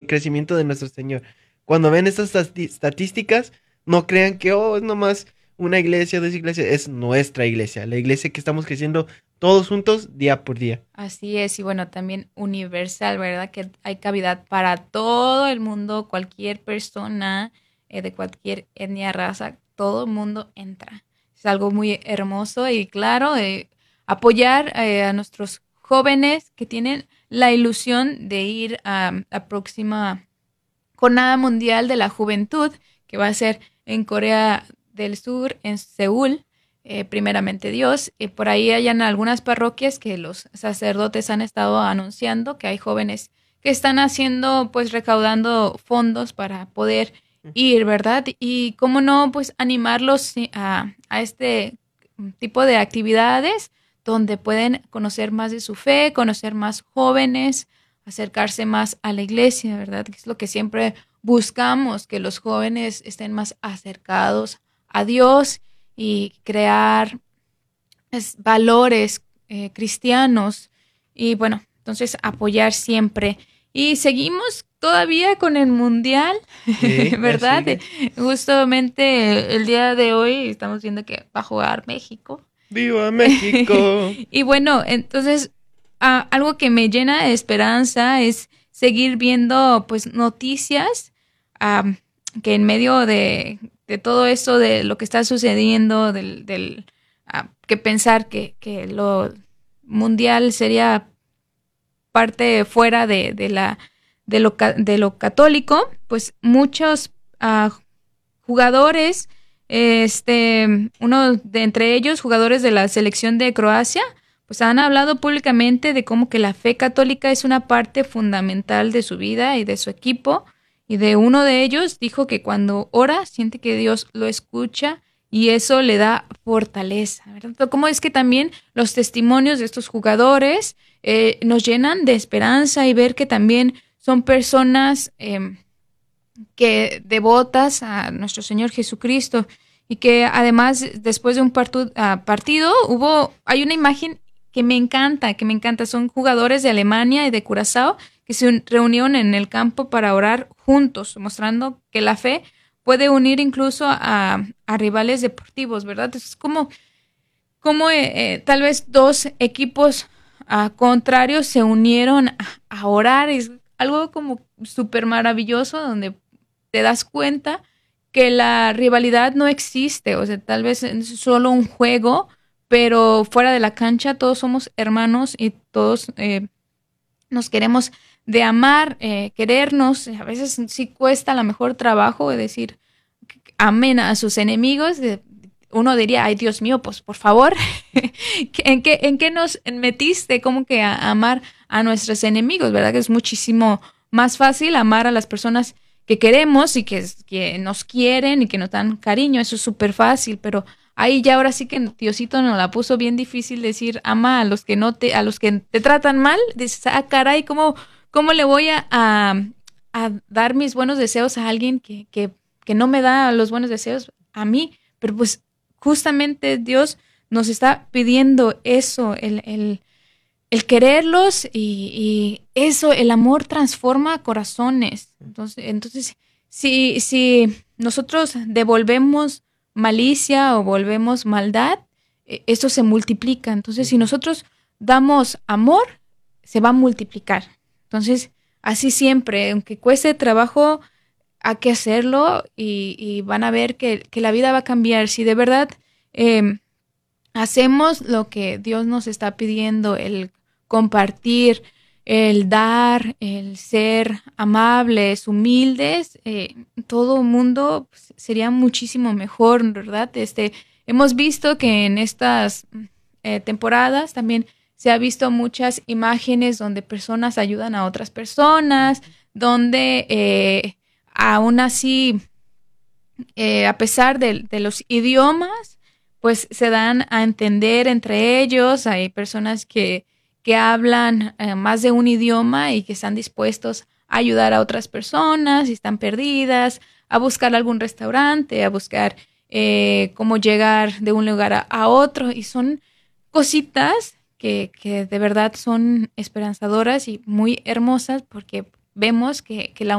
crecimiento de nuestro Señor. Cuando ven estas estadísticas, no crean que, oh, es nomás una iglesia, dos iglesias, es nuestra iglesia, la iglesia que estamos creciendo todos juntos día por día. Así es, y bueno, también universal, ¿verdad? Que hay cavidad para todo el mundo, cualquier persona de cualquier etnia, raza, todo el mundo entra. Es algo muy hermoso y claro, apoyar a nuestros jóvenes que tienen la ilusión de ir a la próxima Jornada Mundial de la Juventud, que va a ser en Corea del Sur, en Seúl, primeramente Dios. Por ahí hayan algunas parroquias que los sacerdotes han estado anunciando que hay jóvenes que están haciendo, pues recaudando fondos para poder ir, ¿verdad? Y cómo no, pues animarlos a este tipo de actividades donde pueden conocer más de su fe, conocer más jóvenes, acercarse más a la iglesia, ¿verdad? Que es lo que siempre buscamos, que los jóvenes estén más acercados a Dios y crear valores cristianos y bueno, entonces apoyar siempre. Y seguimos todavía con el mundial, Sí, ¿verdad? sigue. Justamente el día de hoy estamos viendo que va a jugar México. ¡Viva México! Y bueno, entonces algo que me llena de esperanza es seguir viendo pues noticias que en medio de todo eso, de lo que está sucediendo, que pensar que lo mundial sería parte fuera de lo católico, pues muchos jugadores, uno de entre ellos, jugadores de la selección de Croacia, pues han hablado públicamente de cómo que la fe católica es una parte fundamental de su vida y de su equipo. Y de uno de ellos dijo que cuando ora siente que Dios lo escucha y eso le da fortaleza, ¿verdad? Cómo es que también los testimonios de estos jugadores nos llenan de esperanza y ver que también son personas que devotas a nuestro Señor Jesucristo y que además después de un partido hay una imagen que me encanta, son jugadores de Alemania y de Curazao que se reunieron en el campo para orar juntos, mostrando que la fe puede unir incluso a rivales deportivos, ¿verdad? Es como tal vez dos equipos contrarios se unieron a orar, es algo como súper maravilloso donde te das cuenta que la rivalidad no existe, o sea, tal vez es solo un juego, pero fuera de la cancha todos somos hermanos y todos nos queremos de amar, querernos. A veces sí cuesta a lo mejor trabajo de decir amén a sus enemigos. Uno diría, ay Dios mío, pues por favor, en qué nos metiste? Como que a amar a nuestros enemigos, ¿verdad? Que es muchísimo más fácil amar a las personas que queremos y que nos quieren y que nos dan cariño, eso es súper fácil, pero ahí ya ahora sí que Diosito nos la puso bien difícil decir ama a los que a los que te tratan mal, dices, caray, ¿cómo le voy a dar mis buenos deseos a alguien que no me da los buenos deseos a mí? Pero pues justamente Dios nos está pidiendo eso, el quererlos y eso, el amor transforma corazones. Entonces si nosotros devolvemos malicia o volvemos maldad, eso se multiplica. Entonces, si nosotros damos amor, se va a multiplicar. Entonces, así siempre, aunque cueste trabajo, hay que hacerlo y van a ver que la vida va a cambiar. Si de verdad hacemos lo que Dios nos está pidiendo, el compartir, el dar, el ser amables, humildes, todo mundo pues, sería muchísimo mejor, ¿verdad? Hemos visto que en estas temporadas también se ha visto muchas imágenes donde personas ayudan a otras personas, donde aún así, a pesar de los idiomas, pues se dan a entender entre ellos. Hay personas que hablan más de un idioma y que están dispuestos a ayudar a otras personas si están perdidas, a buscar algún restaurante, a buscar cómo llegar de un lugar a otro. Y son cositas que de verdad son esperanzadoras y muy hermosas porque vemos que la